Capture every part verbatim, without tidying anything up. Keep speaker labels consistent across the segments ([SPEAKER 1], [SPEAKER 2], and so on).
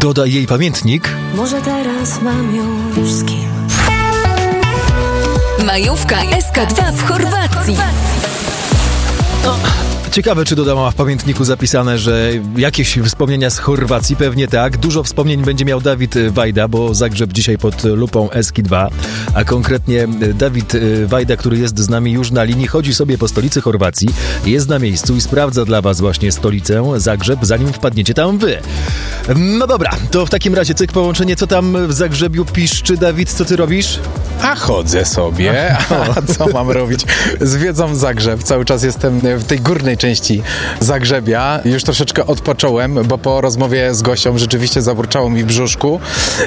[SPEAKER 1] dodaj jej pamiętnik.
[SPEAKER 2] Może teraz mam już z kim.
[SPEAKER 3] Majówka S K dwa w Chorwacji.
[SPEAKER 1] No, ciekawe, czy dodała w pamiętniku zapisane, że jakieś wspomnienia z Chorwacji, pewnie tak. Dużo wspomnień będzie miał Dawid Wajda, bo Zagrzeb dzisiaj pod lupą S K dwa, a konkretnie Dawid Wajda, który jest z nami już na linii, chodzi sobie po stolicy Chorwacji, jest na miejscu i sprawdza dla was właśnie stolicę Zagrzeb, zanim wpadniecie tam wy. No dobra, to w takim razie cyk połączenie, co tam w Zagrzebiu piszczy. Dawid, co ty robisz?
[SPEAKER 4] A chodzę sobie, a co mam robić? Zwiedzam Zagrzeb, cały czas jestem w tej górnej części Zagrzebia. Już troszeczkę odpocząłem, bo po rozmowie z Gosią rzeczywiście zaburczało mi w brzuszku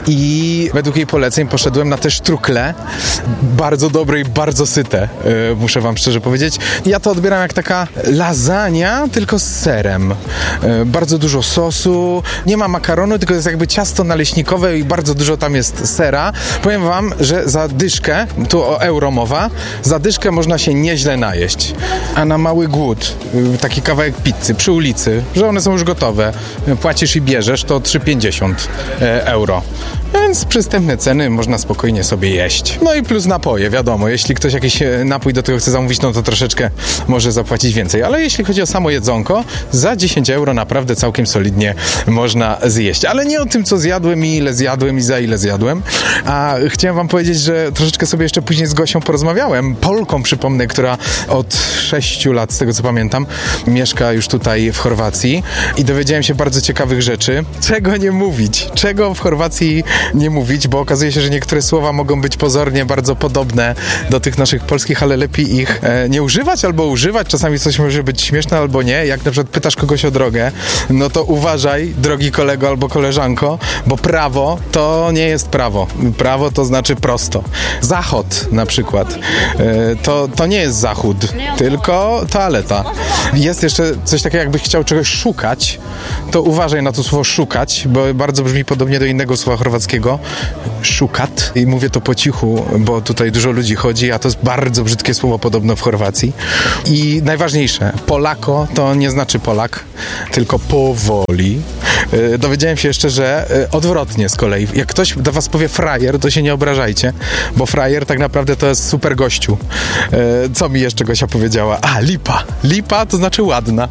[SPEAKER 4] i według jej poleceń poszedłem na te sztrukle, bardzo dobre i bardzo syte, yy, muszę wam szczerze powiedzieć. Ja to odbieram jak taka lasagna, tylko z serem. Yy, bardzo dużo sosu, nie ma makaronu, tylko jest jakby ciasto naleśnikowe i bardzo dużo tam jest sera. Powiem wam, że za dyszkę, tu o euro mowa, za dyszkę można się nieźle najeść. A na mały głód, taki kawałek pizzy przy ulicy, że one są już gotowe, płacisz i bierzesz, to trzy pięćdziesiąt euro. Więc przystępne ceny, można spokojnie sobie jeść. No i plus napoje, wiadomo, jeśli ktoś jakiś napój do tego chce zamówić, no to troszeczkę może zapłacić więcej. Ale jeśli chodzi o samo jedzonko, za dziesięć euro naprawdę całkiem solidnie można zjeść. Ale nie o tym, co zjadłem i ile zjadłem i za ile zjadłem. A chciałem wam powiedzieć, że troszeczkę sobie jeszcze później z Gosią porozmawiałem. Polką, przypomnę, która od sześciu lat, z tego co pamiętam, mieszka już tutaj w Chorwacji i dowiedziałem się bardzo ciekawych rzeczy. Czego nie mówić? Czego w Chorwacji nie mówić, bo okazuje się, że niektóre słowa mogą być pozornie bardzo podobne do tych naszych polskich, ale lepiej ich e, nie używać albo używać. Czasami coś może być śmieszne albo nie. Jak na przykład pytasz kogoś o drogę, no to uważaj, drogi kolego albo koleżanko, bo prawo to nie jest prawo. Prawo to znaczy prosto. Zachód na przykład. E, to, to nie jest zachód, tylko toaleta. Jest jeszcze coś takiego, jakbyś chciał czegoś szukać, to uważaj na to słowo szukać, bo bardzo brzmi podobnie do innego słowa chorwackiego. Szukat. I mówię to po cichu, bo tutaj dużo ludzi chodzi, a to jest bardzo brzydkie słowo podobno w Chorwacji. I najważniejsze, Polako to nie znaczy Polak, tylko powoli. Yy, dowiedziałem się jeszcze, że yy, odwrotnie z kolei. Jak ktoś do was powie frajer, to się nie obrażajcie, bo frajer tak naprawdę to jest super gościu. Yy, co mi jeszcze Gosia powiedziała? A, lipa. Lipa to znaczy ładna.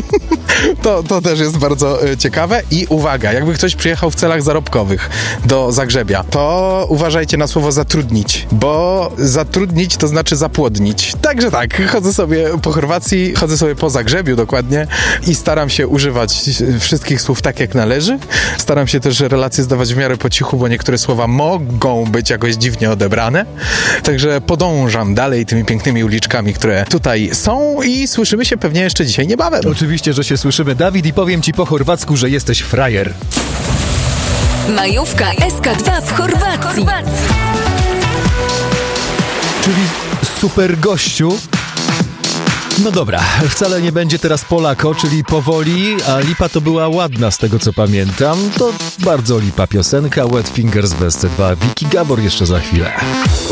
[SPEAKER 4] to, to też jest bardzo yy, ciekawe. I uwaga, jakby ktoś przyjechał w celach zarobkowych do Zagrzebia, to uważajcie na słowo zatrudnić, bo zatrudnić to znaczy zapłodnić. Także tak, chodzę sobie po Chorwacji, chodzę sobie po Zagrzebiu dokładnie i staram się używać wszystkich słów tak jak należy. Staram się też relacje zdawać w miarę po cichu, bo niektóre słowa mogą być jakoś dziwnie odebrane. Także podążam dalej tymi pięknymi uliczkami, które tutaj są i słyszymy się pewnie jeszcze dzisiaj niebawem.
[SPEAKER 1] Oczywiście, że się słyszymy, Dawid, i powiem ci po chorwacku, że jesteś frajer.
[SPEAKER 3] Majówka S K dwa w Chorwacji.
[SPEAKER 1] Czyli super gościu. No dobra, wcale nie będzie teraz Polako, czyli powoli, a lipa to była ładna z tego co pamiętam. To bardzo lipa piosenka, Wet Fingers w S C dwa. Wiki Gabor jeszcze za chwilę.